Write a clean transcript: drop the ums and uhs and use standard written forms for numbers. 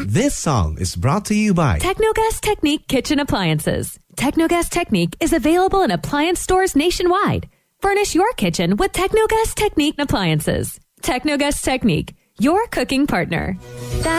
This song is brought to you by Technogas Technique Kitchen Appliances. Technogas Technique is available in appliance stores nationwide. Furnish your kitchen with Technogas Technique appliances. Technogas Technique, your cooking partner.